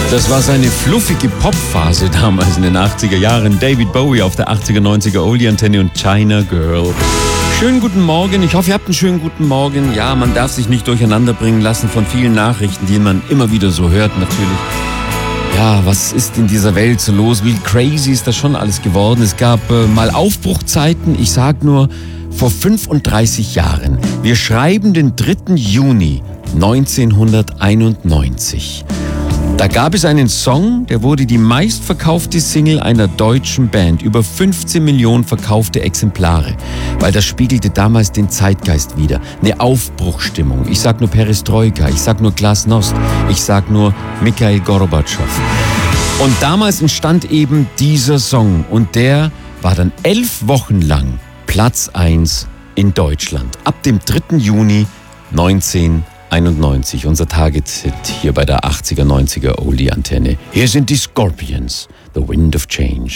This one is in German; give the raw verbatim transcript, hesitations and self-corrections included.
Das war seine fluffige Popphase damals in den achtziger Jahren. David Bowie auf der achtziger, neunziger Oldie-Antenne und China Girl. Schönen guten Morgen. Ich hoffe, ihr habt einen schönen guten Morgen. Ja, man darf sich nicht durcheinander bringen lassen von vielen Nachrichten, die man immer wieder so hört natürlich. Ja, was ist in dieser Welt so los? Wie crazy ist das schon alles geworden? Es gab äh, mal Aufbruchzeiten. Ich sag nur, vor fünfunddreißig Jahren. Wir schreiben den dritten Juni neunzehnhunderteinundneunzig. Da gab es einen Song, der wurde die meistverkaufte Single einer deutschen Band. Über fünfzehn Millionen verkaufte Exemplare. Weil das spiegelte damals den Zeitgeist wider. Eine Aufbruchstimmung. Ich sag nur Perestroika, ich sag nur Glasnost, ich sag nur Michail Gorbatschow. Und damals entstand eben dieser Song. Und der war dann elf Wochen lang Platz eins in Deutschland. Ab dem dritten Juni neunzehnhunderteinundneunzig. Unser Target-Hit hier bei der achtziger, neunziger Oldie-Antenne. Hier sind die Scorpions, The Wind of Change.